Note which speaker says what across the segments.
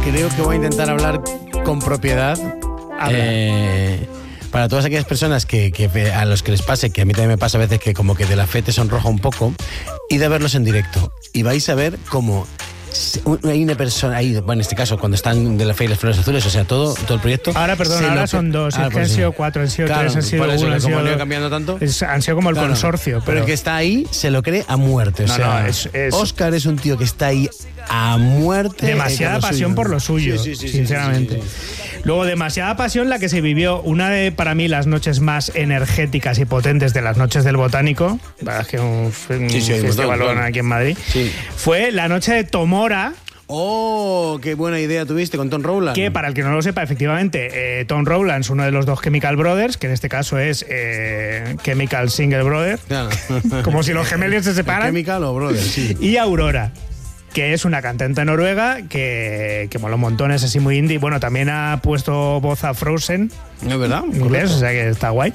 Speaker 1: creo que voy a intentar hablar con propiedad. Para todas aquellas personas que a los que les pase, que a mí también me pasa a veces que como que de la fe te sonroja un poco, id a verlos en directo y vais a ver cómo hay una persona ahí, bueno, en este caso cuando están de la fe y las flores azules, o sea, todo el proyecto.
Speaker 2: Ahora, perdón, ahora son dos, es que han sido 4, han sido 3, han sido 1, han sido 2.
Speaker 1: Cambiando tanto.
Speaker 2: Han sido como el consorcio.
Speaker 1: Pero el que está ahí se lo cree a muerte. O sea, Óscar es un tío que está ahí a muerte.
Speaker 2: Demasiada pasión por lo suyo, sinceramente. Sí. Luego, demasiada pasión la que se vivió, una de, para mí, las noches más energéticas y potentes de las noches del Botánico, es que un festivalón aquí en Madrid, fue la noche de Tomora.
Speaker 1: ¡Oh! ¡Qué buena idea tuviste con Tom Rowland!
Speaker 2: Que, para el que no lo sepa, efectivamente, Tom Rowland es uno de los dos Chemical Brothers, que en este caso es Chemical Single Brother, claro. Como si los gemelos se separan.
Speaker 1: Chemical o Brother, sí.
Speaker 2: Y Aurora, que es una cantante noruega que mola un montón, es así muy indie. Bueno, también ha puesto voz a Frozen.
Speaker 1: ¿Es verdad?
Speaker 2: En inglés, o sea que está guay.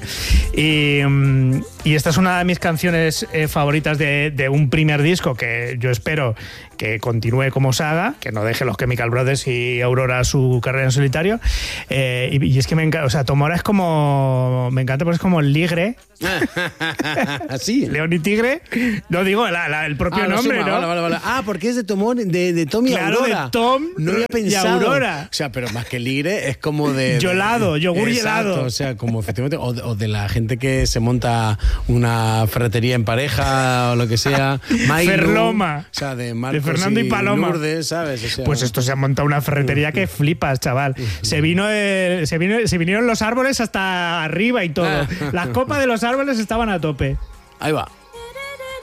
Speaker 2: Y esta es una de mis canciones favoritas de un primer disco que yo espero que continúe como saga, que no deje los Chemical Brothers y Aurora su carrera en solitario. Y es que me encanta, o sea, Tomora es como... Me encanta porque es como el ligre.
Speaker 1: ¿Así?
Speaker 2: León y Tigre. No digo el propio nombre, ¿no?
Speaker 1: Vale. Ah, porque es de Tom y
Speaker 2: claro,
Speaker 1: Aurora.
Speaker 2: De Tom
Speaker 1: no había pensado.
Speaker 2: Y Aurora.
Speaker 1: O sea, pero más que ligre es como de...
Speaker 2: Yolado, yogur helado.
Speaker 1: O sea, como efectivamente... O de la gente que se monta una ferretería en pareja o lo que sea.
Speaker 2: Ferloma.
Speaker 1: O sea, de Marcos
Speaker 2: Fernando y Paloma.
Speaker 1: Lourdes, ¿sabes? O sea,
Speaker 2: pues esto se ha montado una ferretería que flipas, chaval. Se vinieron los árboles hasta arriba y todo. Las copas de los árboles estaban a tope.
Speaker 1: Ahí va.